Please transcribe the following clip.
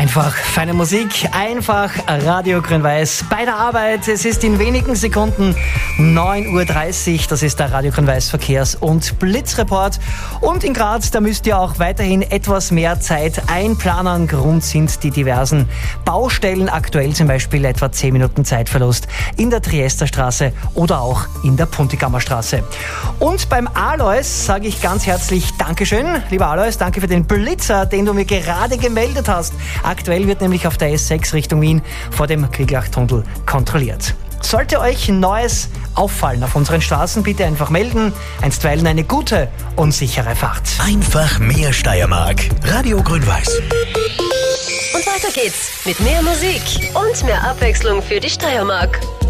Einfach feine Musik, einfach Radio Grün-Weiß bei der Arbeit. Es ist in wenigen Sekunden 9.30 Uhr. Das ist der Radio Grün-Weiß Verkehrs- und Blitzreport. Und in Graz, da müsst ihr auch weiterhin etwas mehr Zeit einplanen. Grund sind die diversen Baustellen. Aktuell zum Beispiel etwa 10 Minuten Zeitverlust in der Triester Straße oder auch in der Puntigammer Straße. Und beim Alois sage ich ganz herzlich Dankeschön. Lieber Alois, danke für den Blitzer, den du mir gerade gemeldet hast. Aktuell wird nämlich auf der S6 Richtung Wien vor dem Krieglach-Tunnel kontrolliert. Sollte euch Neues auffallen auf unseren Straßen, bitte einfach melden. Einstweilen eine gute und sichere Fahrt. Einfach mehr Steiermark. Radio Grün-Weiß. Und weiter geht's mit mehr Musik und mehr Abwechslung für die Steiermark.